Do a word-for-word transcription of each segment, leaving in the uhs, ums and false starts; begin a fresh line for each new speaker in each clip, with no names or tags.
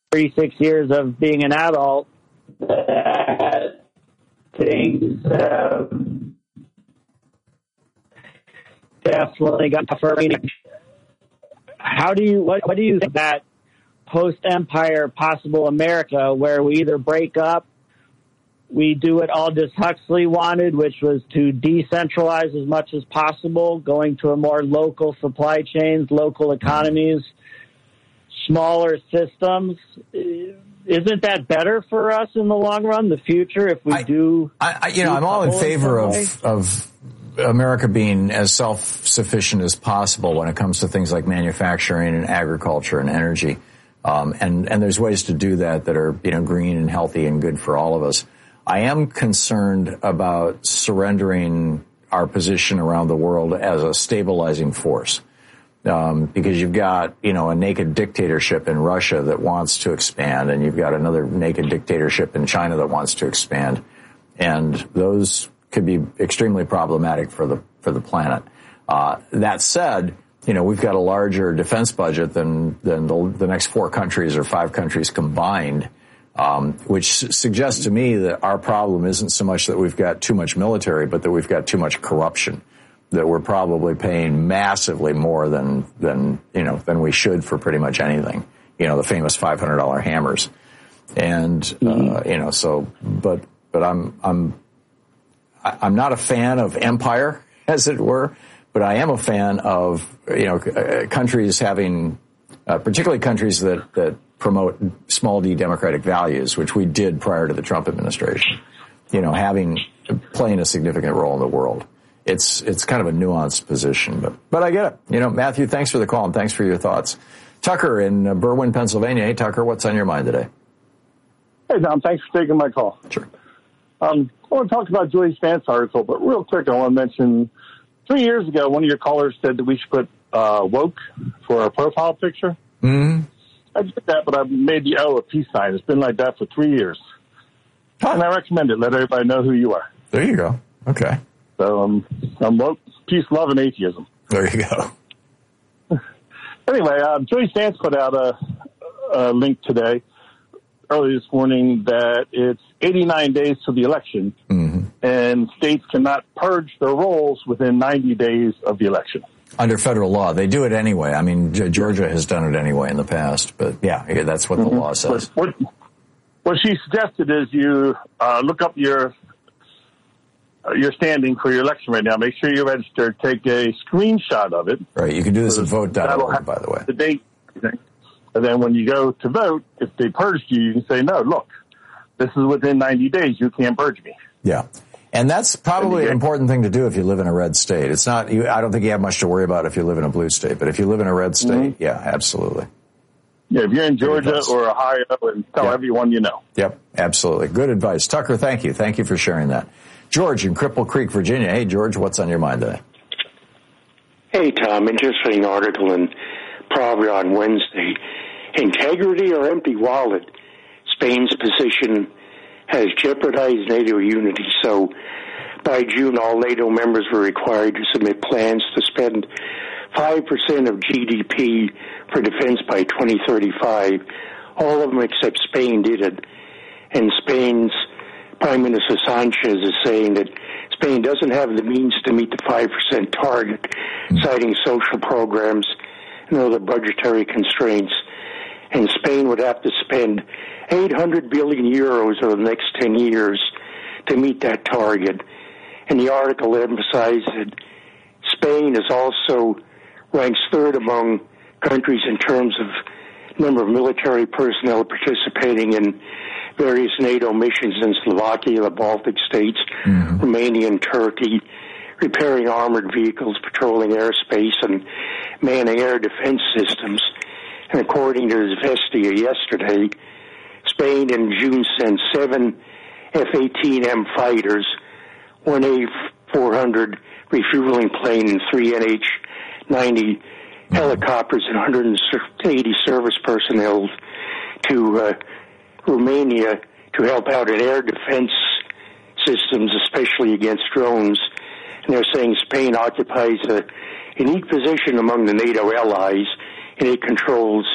thirty-six years of being an adult that things um, definitely got tougher. How do you what, what do you think that post-Empire possible America, where we either break up, we do what Aldous Huxley wanted, which was to decentralize as much as possible, going to a more local supply chains, local economies, smaller systems? Isn't that better for us in the long run, the future, if we
I,
do?
I, I, you know, I'm all in favor of, of America being as self-sufficient as possible when it comes to things like manufacturing and agriculture and energy. Um, and, and there's ways to do that that are, you know, green and healthy and good for all of us. I am concerned about surrendering our position around the world as a stabilizing force. Um, because you've got, you know, a naked dictatorship in Russia that wants to expand, and you've got another naked dictatorship in China that wants to expand. And those could be extremely problematic for the, for the planet. Uh, that said, you know, we've got a larger defense budget than, than the, the next four countries or five countries combined, um, which suggests to me that our problem isn't so much that we've got too much military, but that we've got too much corruption, that we're probably paying massively more than, than, you know, than we should for pretty much anything. You know, the famous five hundred dollars hammers. And, mm-hmm. uh, you know, so, but, but I'm, I'm, I'm not a fan of empire, as it were, but I am a fan of, you know, countries having, uh, particularly countries that, that promote small d democratic values, which we did prior to the Trump administration, you know, having, playing a significant role in the world. It's, it's kind of a nuanced position, but, but I get it. You know, Matthew, thanks for the call and thanks for your thoughts. Tucker in uh, Berwyn, Pennsylvania. Hey, Tucker, what's on your mind today?
Hey, Don, thanks for taking my call.
Sure.
Um, I want to talk about Joyce Vance article, but real quick, I want to mention three years ago, one of your callers said that we should put uh, woke for our profile picture.
Mm-hmm.
I did that, but I made the O a peace sign. It's been like that for three years. Huh. And I recommend it. Let everybody know who you are.
There you go. Okay.
So um, I'm woke, peace, love, and atheism.
There you go.
Anyway, uh, Joyce Vance put out a, a link today, early this morning, that it's eighty-nine days to the election, mm-hmm. and states cannot purge their rolls within ninety days of the election.
Under federal law. They do it anyway. I mean, Georgia has done it anyway in the past, but yeah, that's what mm-hmm. the law says.
What, what she suggested is you uh, look up your uh, your standing for your election right now. Make sure you're registered. Take a screenshot of it.
Right. You can do this at vote dot org, by the way.
The date. And then when you go to vote, if they purged you, you can say, no, look, this is within ninety days. You can't purge me.
Yeah. And that's probably an important thing to do if you live in a red state. It's not, you, I don't think you have much to worry about if you live in a blue state, but if you live in a red state, mm-hmm. yeah, absolutely.
Yeah, if you're in Georgia or Ohio, and tell yep. everyone you know.
Yep, absolutely. Good advice. Tucker, thank you. Thank you for sharing that. George in Cripple Creek, Virginia. Hey, George, what's on your mind today?
Hey, Tom, interesting article in Proverb on Wednesday. Integrity or empty wallet? Spain's position has jeopardized NATO unity. So by June, all NATO members were required to submit plans to spend five percent of G D P for defense by twenty thirty-five. All of them except Spain did it. And Spain's Prime Minister Sanchez is saying that Spain doesn't have the means to meet the five percent target, citing social programs and other budgetary constraints. And Spain would have to spend eight hundred billion euros over the next ten years to meet that target. And the article emphasized that Spain is also ranks third among countries in terms of number of military personnel participating in various NATO missions in Slovakia, the Baltic states, mm-hmm. Romania, and Turkey, repairing armored vehicles, patrolling airspace, and manning air defense systems. And according to Zvestia yesterday, Spain in June sent seven F eighteen M fighters, one A four hundred refueling plane, and three N H ninety helicopters and one hundred eighty service personnel to uh, Romania to help out in air defense systems, especially against drones. And they're saying Spain occupies a unique position among the NATO allies, and it controls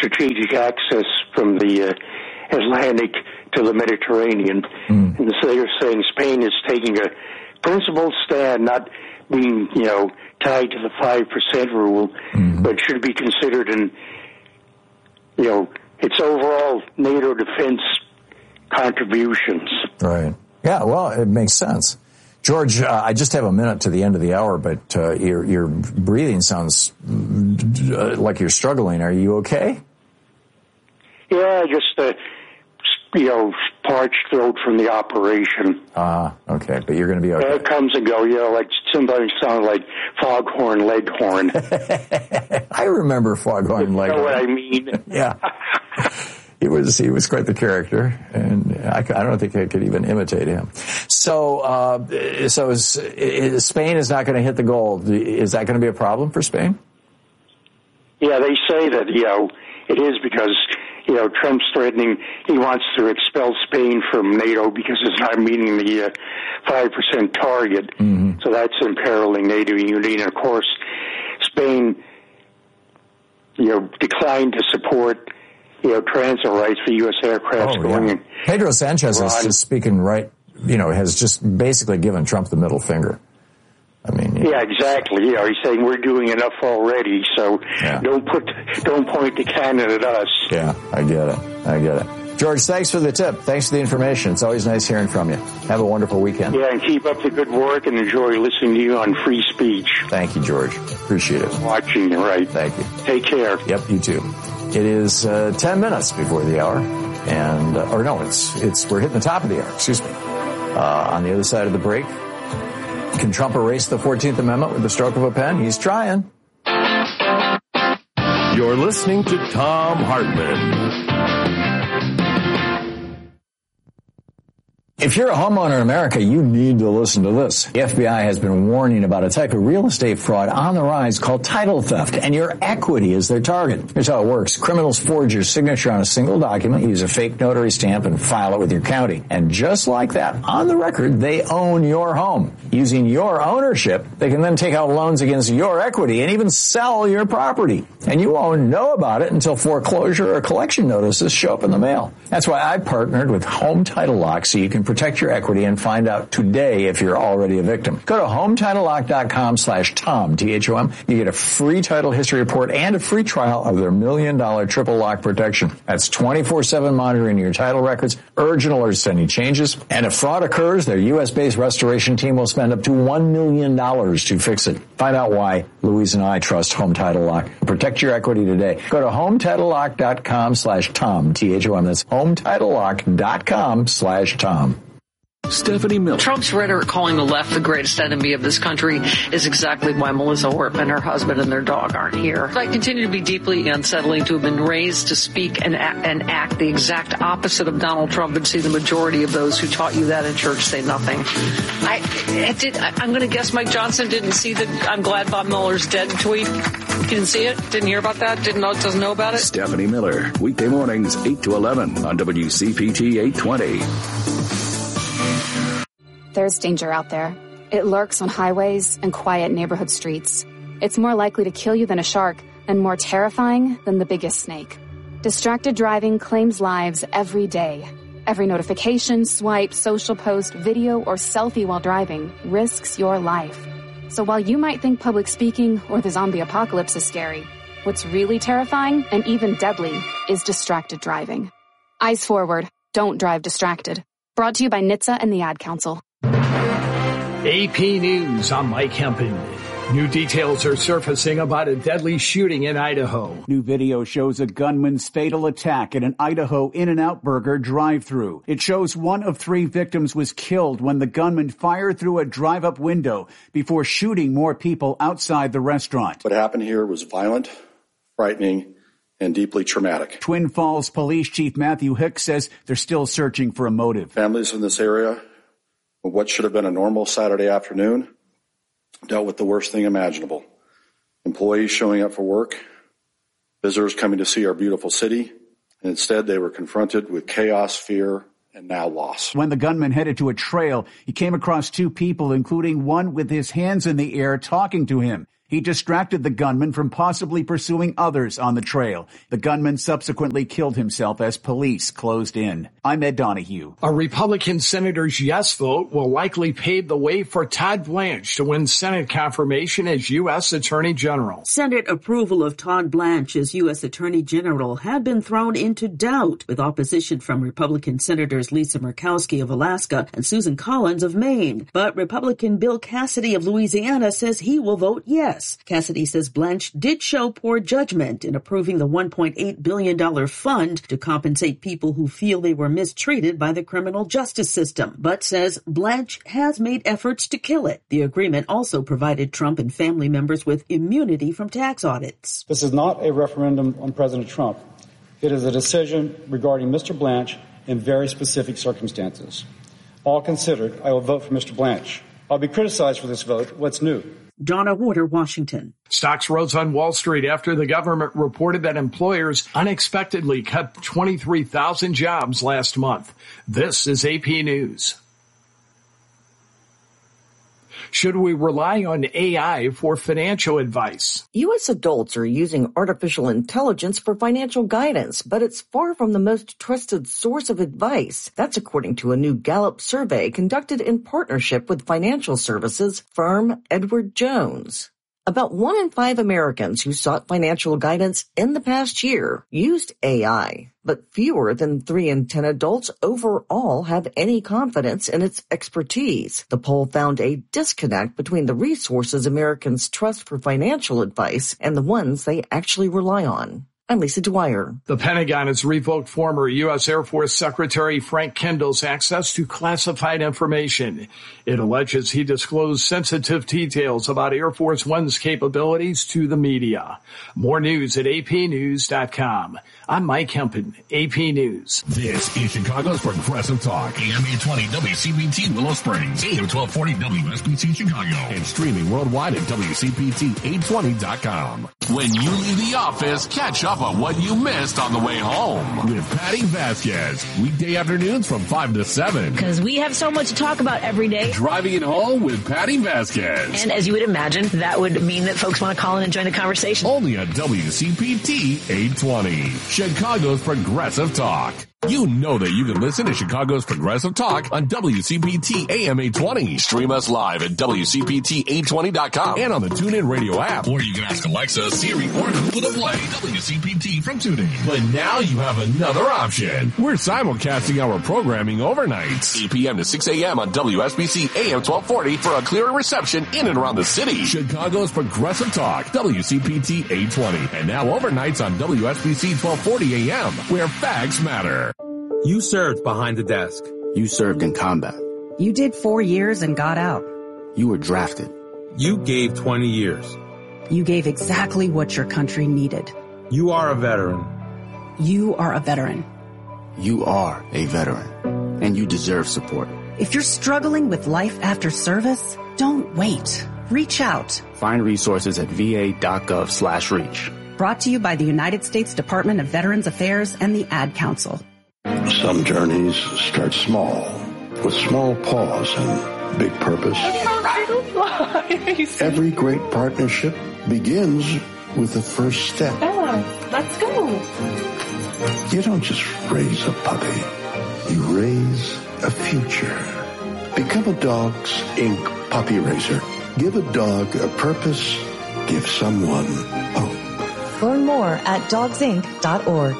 strategic access from the uh, Atlantic to the Mediterranean. Mm. And so they're saying Spain is taking a principled stand, not being, you know, tied to the five percent rule, mm-hmm. but should be considered in, you know, its overall NATO defense contributions.
Right. Yeah, well, it makes sense. George, uh, I just have a minute to the end of the hour, but uh, your your breathing sounds uh, like you're struggling. Are you okay?
Yeah, just uh, you know, parched throat from the operation.
Ah, uh, okay, but you're going to be okay.
Yeah, it comes and go. You know, like sometimes sound like Foghorn Leghorn.
I remember Foghorn Leghorn.
You know what I mean?
Yeah. He was he was quite the character, and I, I don't think I could even imitate him. So, uh, so is, is Spain is not going to hit the goal. Is that going to be a problem for Spain?
Yeah, they say that, you know, it is because, you know, Trump's threatening he wants to expel Spain from NATO because it's not meeting the uh, five percent target. Mm-hmm. So that's imperiling NATO unity. And, of course, Spain, you know, declined to support, you know, transit rights for U S aircraft
oh,
going
yeah.
in.
Pedro Sanchez Iran. is just speaking right, you know, has just basically given Trump the middle finger. I mean,
yeah, know. exactly. You know, he's saying we're doing enough already, so yeah. don't put, don't point the cannon at us.
Yeah, I get it. I get it. George, thanks for the tip. Thanks for the information. It's always nice hearing from you. Have a wonderful weekend.
Yeah, and keep up the good work and enjoy listening to you on Free Speech.
Thank you, George. Appreciate it.
Watching you, right.
Thank you.
Take care.
Yep, you too. It is uh, ten minutes before the hour, and uh, or no, it's it's we're hitting the top of the hour. Excuse me. Uh, on the other side of the break, can Trump erase the fourteenth Amendment with the stroke of a pen? He's trying.
You're listening to Thom Hartmann.
If you're a homeowner in America, you need to listen to this. The F B I has been warning about a type of real estate fraud on the rise called title theft, and your equity is their target. Here's how it works. Criminals forge your signature on a single document, use a fake notary stamp, and file it with your county. And just like that, on the record, they own your home. Using your ownership, they can then take out loans against your equity and even sell your property. And you won't know about it until foreclosure or collection notices show up in the mail. That's why I partnered with Home Title Lock so you can protect your equity and find out today if you're already a victim. Go to home title lock dot com slash Tom, T H O M. You get a free title history report and a free trial of their million dollar triple lock protection. That's twenty-four seven monitoring your title records, urgent alerts to any changes. And if fraud occurs, their U S based restoration team will spend up to one million dollars to fix it. Find out why Louise and I trust Home Title Lock. Protect your equity today. Go to home title lock dot com slash Tom, T H O M. That's home title lock dot com slash Tom.
Stephanie Miller.
Trump's rhetoric calling the left the greatest enemy of this country is exactly why Melissa Hortman, her husband, and their dog aren't here. I continue to be deeply unsettling to have been raised to speak and act, and act the exact opposite of Donald Trump and see the majority of those who taught you that in church say nothing. I, I did, I, I'm going to guess Mike Johnson didn't see the I'm glad Bob Mueller's dead tweet. You didn't see it? Didn't hear about that? Didn't know, doesn't know about it?
Stephanie Miller, weekday mornings, eight to eleven on W C P T eight twenty.
There's danger out there. It lurks on highways and quiet neighborhood streets. It's more likely to kill you than a shark and more terrifying than the biggest snake. Distracted driving claims lives every day. Every notification, swipe, social post, video, or selfie while driving risks your life. So while you might think public speaking or the zombie apocalypse is scary, what's really terrifying and even deadly is distracted driving. Eyes forward. Don't drive distracted. Brought to you by N H T S A and the Ad Council.
A P News, I'm Mike Hempen. New details are surfacing about a deadly shooting in Idaho.
New video shows a gunman's fatal attack at an Idaho In-N-Out Burger drive-thru. It shows one of three victims was killed when the gunman fired through a drive-up window before shooting more people outside the restaurant.
What happened here was violent, frightening, and deeply traumatic.
Twin Falls Police Chief Matthew Hicks says they're still searching for a motive.
Families in this area, what should have been a normal Saturday afternoon, dealt with the worst thing imaginable. Employees showing up for work, visitors coming to see our beautiful city, and instead they were confronted with chaos, fear, and now loss.
When the gunman headed to a trail, he came across two people, including one with his hands in the air talking to him. He distracted the gunman from possibly pursuing others on the trail. The gunman subsequently killed himself as police closed in. I'm Ed Donahue.
A Republican senator's yes vote will likely pave the way for Todd Blanche to win Senate confirmation as U S Attorney General.
Senate approval of Todd Blanche as U S Attorney General had been thrown into doubt, with opposition from Republican Senators Lisa Murkowski of Alaska and Susan Collins of Maine. But Republican Bill Cassidy of Louisiana says he will vote yes. Cassidy says Blanche did show poor judgment in approving the one point eight billion dollars fund to compensate people who feel they were mistreated by the criminal justice system, but says Blanche has made efforts to kill it. The agreement also provided Trump and family members with immunity from tax audits.
This is not a referendum on President Trump. It is a decision regarding Mister Blanche in very specific circumstances. All considered, I will vote for Mister Blanche. I'll be criticized for this vote. What's new?
Donna Warder, Washington.
Stocks rose on Wall Street after the government reported that employers unexpectedly cut twenty-three thousand jobs last month. This is A P News. Should we rely on A I for financial advice?
U S adults are using artificial intelligence for financial guidance, but it's far from the most trusted source of advice. That's according to a new Gallup survey conducted in partnership with financial services firm Edward Jones. About one in five Americans who sought financial guidance in the past year used A I, but fewer than three in ten adults overall have any confidence in its expertise. The poll found a disconnect between the resources Americans trust for financial advice and the ones they actually rely on. I'm Lisa Dwyer.
The Pentagon has revoked former U S Air Force Secretary Frank Kendall's access to classified information. It alleges he disclosed sensitive details about Air Force One's capabilities to the media. More news at A P news dot com. I'm Mike Hempen, A P News.
This is Chicago's Progressive Talk. A M eight twenty W C P T Willow Springs, A M twelve forty W S B C Chicago, and streaming worldwide at W C P T eight twenty dot com. When you leave the office, catch up on what you missed on the way home with Patty Vasquez. Weekday afternoons from five to seven.
Because we have so much to talk about every day.
Driving it home with Patty Vasquez.
And as you would imagine, that would mean that folks want to call in and join the conversation.
Only at W C P T eight twenty. Chicago's Progressive Talk. You know that you can listen to Chicago's Progressive Talk on W C P T A M eight twenty. Stream us live at W C P T eight twenty dot com and on the TuneIn Radio app. Or you can ask Alexa, Siri, or Google to play W C P T from TuneIn. But now you have another option. We're simulcasting our programming overnights, eight p.m. to six a.m. on W S B C A M twelve forty for a clearer reception in and around the city. Chicago's Progressive Talk, W C P T eight twenty. And now overnights on W S B C twelve forty A M, where facts matter.
You served behind the desk.
You served in combat.
You did four years and got out.
You were drafted.
You gave twenty years.
You gave exactly what your country needed.
You are a veteran.
You are a veteran.
You are a veteran, and you deserve support.
If you're struggling with life after service, don't wait. Reach out.
Find resources at va.gov slash reach.
Brought to you by the United States Department of Veterans Affairs and the Ad Council.
Some journeys start small, with small pause and big purpose. Every great partnership begins with the first step.
Bella, let's go.
You don't just raise a puppy. You raise a future. Become a Dogs Incorporated puppy raiser. Give a dog a purpose. Give someone hope.
Learn more at dogs inc dot org.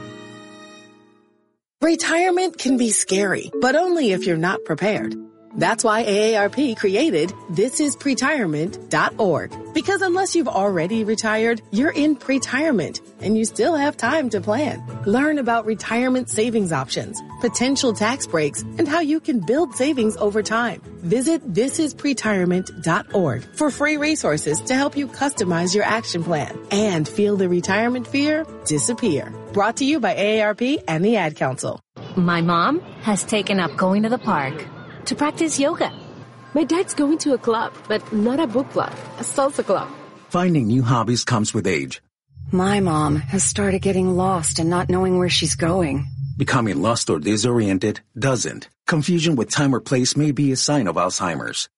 Retirement can be scary, but only if you're not prepared. That's why A A R P created this is pretirement dot org. Because unless you've already retired, you're in pretirement, and you still have time to plan. Learn about retirement savings options, potential tax breaks, and how you can build savings over time. Visit this is pretirement dot org for free resources to help you customize your action plan and feel the retirement fear disappear. Brought to you by A A R P and the Ad Council.
My mom has taken up going to the park to practice yoga.
My dad's going to a club, but not a book club, a salsa club.
Finding new hobbies comes with age.
My mom has started getting lost and not knowing where she's going.
Becoming lost or disoriented doesn't. Confusion with time or place may be a sign of Alzheimer's.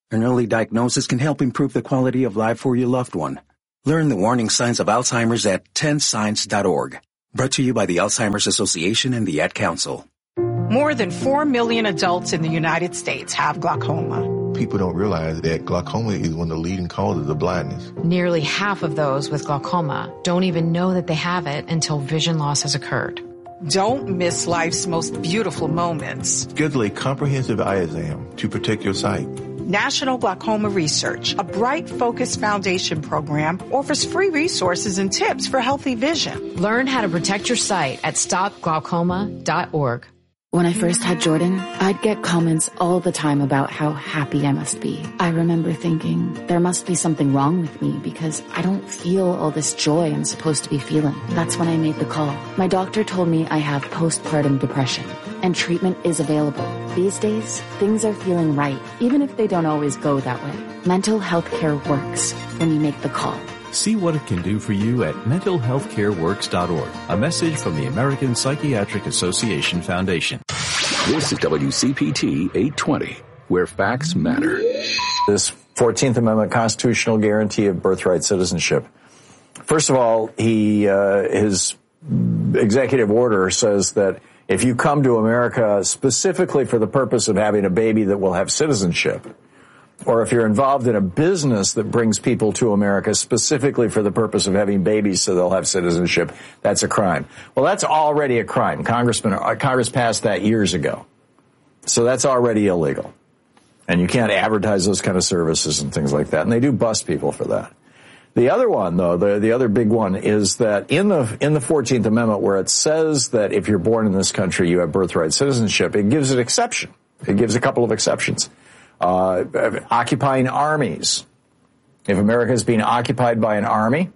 An early diagnosis can help improve the quality of life for your loved one. Learn the warning signs of Alzheimer's at ten signs dot org. Brought to you by the Alzheimer's Association and the Ad Council.
More than four million adults in the United States have glaucoma.
People don't realize that glaucoma is one of the leading causes of blindness.
Nearly half of those with glaucoma don't even know that they have it until vision loss has occurred.
Don't miss life's most beautiful moments.
Schedule a comprehensive eye exam to protect your sight.
National Glaucoma Research, a Bright Focus Foundation program, offers free resources and tips for healthy vision.
Learn how to protect your sight at stop glaucoma dot org.
When I first had Jordan, I'd get comments all the time about how happy I must be. I remember thinking, there must be something wrong with me because I don't feel all this joy I'm supposed to be feeling. That's when I made the call. My doctor told me I have postpartum depression, and treatment is available. These days, things are feeling right, even if they don't always go that way. Mental health care works when you make the call.
See what it can do for you at mental health care works dot org. A message from the American Psychiatric Association Foundation.
This is W C P T eight twenty, where facts matter.
This fourteenth Amendment constitutional guarantee of birthright citizenship. First of all, he uh, his executive order says that if you come to America specifically for the purpose of having a baby that will have citizenship, or if you're involved in a business that brings people to America specifically for the purpose of having babies so they'll have citizenship, that's a crime. Well, that's already a crime. Congressman, uh, Congress passed that years ago. So that's already illegal. And you can't advertise those kind of services and things like that. And they do bust people for that. The other one, though, the, the other big one is that in the, in the fourteenth Amendment, where it says that if you're born in this country, you have birthright citizenship, it gives an exception. It gives a couple of exceptions. Uh, occupying armies. If America is being occupied by an army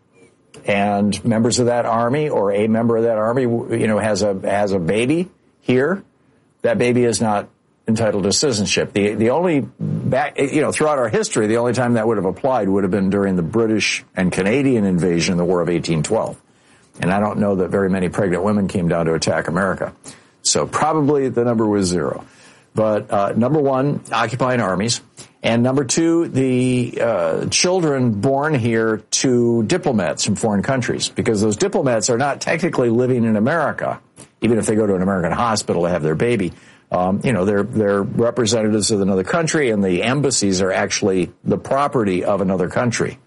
and members of that army or a member of that army, you know, has a, has a baby here, that baby is not entitled to citizenship. The, the only back, you know, throughout our history, the only time that would have applied would have been during the British and Canadian invasion in the War of eighteen twelve. And I don't know that very many pregnant women came down to attack America. So probably the number was zero. But uh, number one, occupying armies. And number two, the uh, children born here to diplomats from foreign countries, because those diplomats are not technically living in America, even if they go to an American hospital to have their baby. Um, you know, they're they're representatives of another country, and the embassies are actually the property of another country.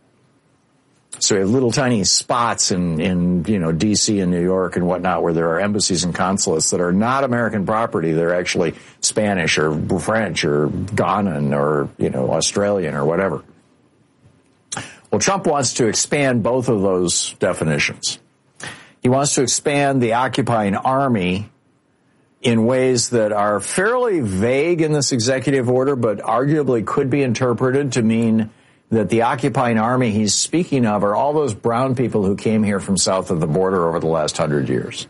So we have little tiny spots in, in, you know, D C and New York and whatnot where there are embassies and consulates that are not American property. They're actually Spanish or French or Ghanaian or, you know, Australian or whatever. Well, Trump wants to expand both of those definitions. He wants to expand the occupying army in ways that are fairly vague in this executive order, but arguably could be interpreted to mean that the occupying army he's speaking of are all those brown people who came here from south of the border over the last hundred years.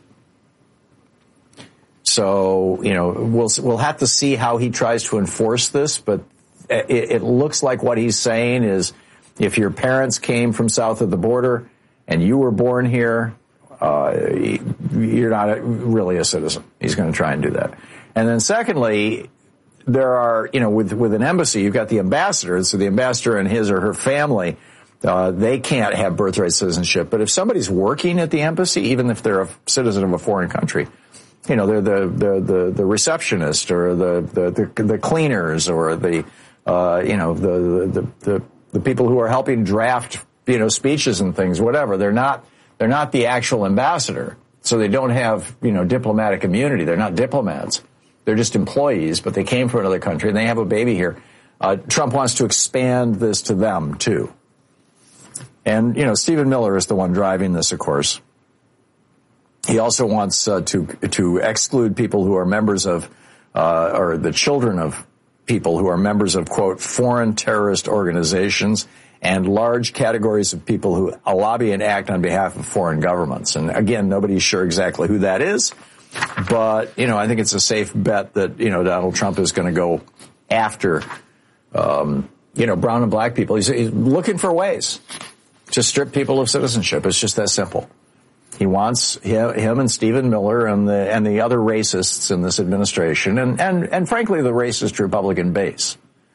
So, you know, we'll we'll have to see how he tries to enforce this, but it, it looks like what he's saying is if your parents came from south of the border and you were born here, uh, you're not really a citizen. He's going to try and do that. And then secondly, there are, you know, with, with an embassy, you've got the ambassador. So the ambassador and his or her family, uh, they can't have birthright citizenship. But if somebody's working at the embassy, even if they're a citizen of a foreign country, you know, they're the, the, the, the receptionist or the, the, the, the cleaners or the, uh, you know, the, the, the, the people who are helping draft, you know, speeches and things, whatever. They're not, they're not the actual ambassador. So they don't have, you know, diplomatic immunity. They're not diplomats. They're just employees, but they came from another country and they have a baby here. Uh, Trump wants to expand this to them, too. And, you know, Stephen Miller is the one driving this, of course. He also wants uh, to to exclude people who are members of, uh, or the children of people who are members of, quote, foreign terrorist organizations and large categories of people who lobby and act on behalf of foreign governments. And again, nobody's sure exactly who that is. But, you know, I think it's a safe bet that, you know, Donald Trump is going to go after, um, you know, brown and black people. He's, he's looking for ways to strip people of citizenship. It's just that simple. He wants him, him and Stephen Miller and the and the other racists in this administration, and, and, and frankly, the racist Republican base,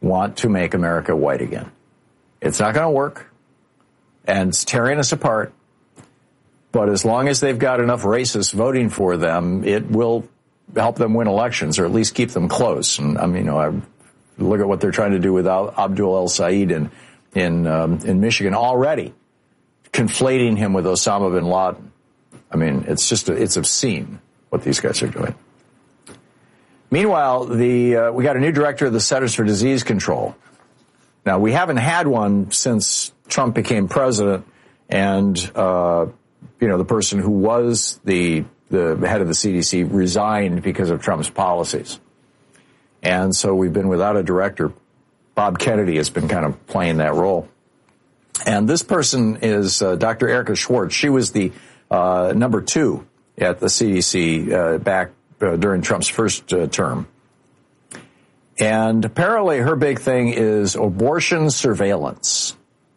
want to make America white again. It's not going to work, and it's tearing us apart. But as long as they've got enough racists voting for them, it will help them win elections, or at least keep them close. And I mean, you know, I look at what they're trying to do with Abdul El Said in in um, in Michigan already, conflating him with Osama bin Laden. I mean, it's just a, it's obscene what these guys are doing. Meanwhile, the uh, we got a new director of the Centers for Disease Control. Now, we haven't had one since Trump became president, and uh, you know, the person who was the the head of the C D C resigned because of Trump's policies. And so we've been without a director. Bob Kennedy has been kind of playing that role. And this person is uh, Doctor Erica Schwartz. She was the uh, number two at the C D C uh, back uh, during Trump's first uh, term. And apparently her big thing is abortion surveillance.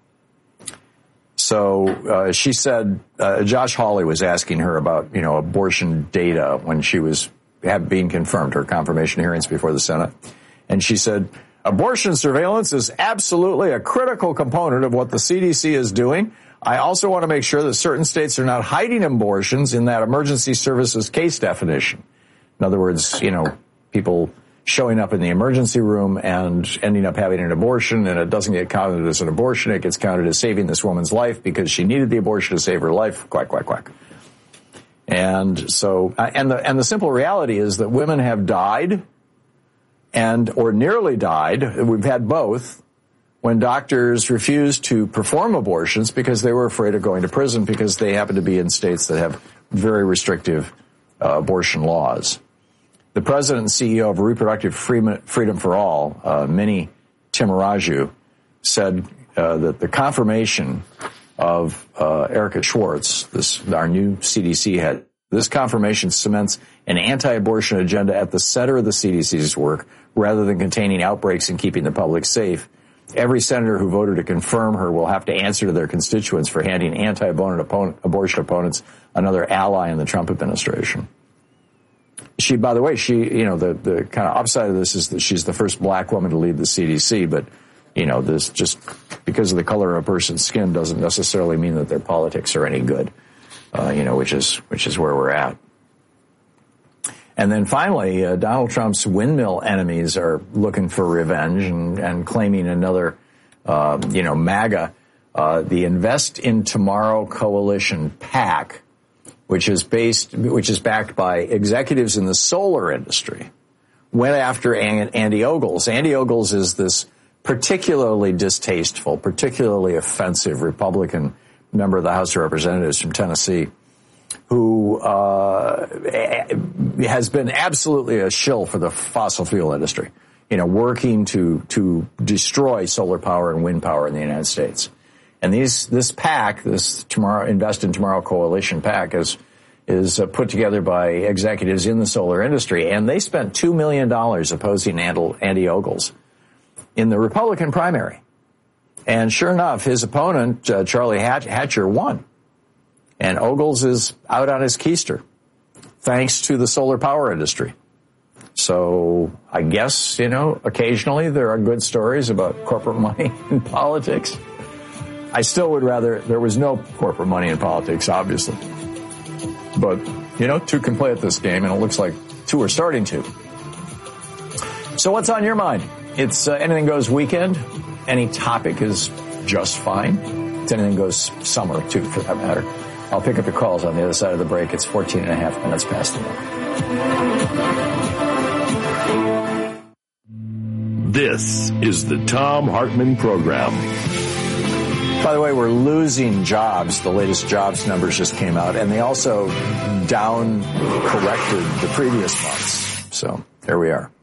So uh, she said, uh, Josh Hawley was asking her about, you know, abortion data when she was have being confirmed, her confirmation hearings before the Senate. And she said, abortion surveillance is absolutely a critical component of what the C D C is doing. I also want to make sure that certain states are not hiding abortions in that emergency services case definition. In other words, you know, people showing up in the emergency room and ending up having an abortion, and it doesn't get counted as an abortion. It gets counted as saving this woman's life because she needed the abortion to save her life. Quack, quack, quack. And so, and the, and the simple reality is that women have died and, or nearly died. We've had both when doctors refused to perform abortions because they were afraid of going to prison because they happen to be in states that have very restrictive uh, abortion laws. The president and C E O of Reproductive Freedom for All, uh, Minnie Timaraju, said uh, that the confirmation of uh, Erica Schwartz, this our new C D C head, this confirmation cements an anti-abortion agenda at the center of the C D C's work, rather than containing outbreaks and keeping the public safe. Every senator who voted to confirm her will have to answer to their constituents for handing anti-abortion opponents another ally in the Trump administration. She, by the way, she, you know, the, the kind of upside of this is that she's the first black woman to lead the C D C, but, you know, this just because of the color of a person's skin doesn't necessarily mean that their politics are any good, uh, you know, which is, which is where we're at. And then finally, uh, Donald Trump's windmill enemies are looking for revenge and, and claiming another, uh, you know, MAGA, uh, the Invest in Tomorrow Coalition PAC, which is based, which is backed by executives in the solar industry, went after Andy Ogles. Andy Ogles is this particularly distasteful, particularly offensive Republican member of the House of Representatives from Tennessee, who uh has been absolutely a shill for the fossil fuel industry, you know, working to to destroy solar power and wind power in the United States. And these, this PAC, this Tomorrow Invest in Tomorrow Coalition PAC, is is uh, put together by executives in the solar industry, and they spent two million dollars opposing Andy Ogles in the Republican primary. And sure enough, his opponent, uh, Charlie Hatch- Hatcher, won. And Ogles is out on his keister, thanks to the solar power industry. So I guess, you know, occasionally there are good stories about corporate money in politics. I still would rather there was no corporate money in politics, obviously. But, you know, two can play at this game, and it looks like two are starting to. So what's on your mind? It's uh, Anything Goes weekend. Any topic is just fine. It's Anything Goes summer, too, for that matter. I'll pick up your calls on the other side of the break. It's fourteen and a half minutes past the hour.
This is the Thom Hartmann Program.
By the way, we're losing jobs. The latest jobs numbers just came out, and they also down corrected the previous months. So there we are.